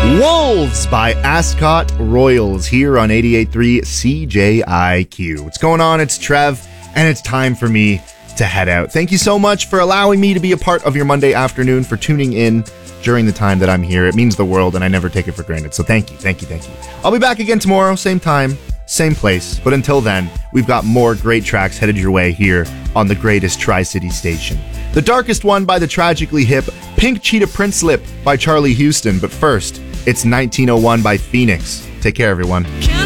Wolves by Ascot Royals here on 88.3 CJIQ. What's going on? It's Trev, and it's time for me to head out. Thank you so much for allowing me to be a part of your Monday afternoon, for tuning in during the time that I'm here. It means the world, and I never take it for granted. So thank you. I'll be back again tomorrow, same time, same place. But until then, we've got more great tracks headed your way here on the greatest Tri-City station. The Darkest One by the Tragically Hip, Pink Cheetah Print Slip by Charlie Houston. But first, it's 1901 by Phoenix. Take care, everyone.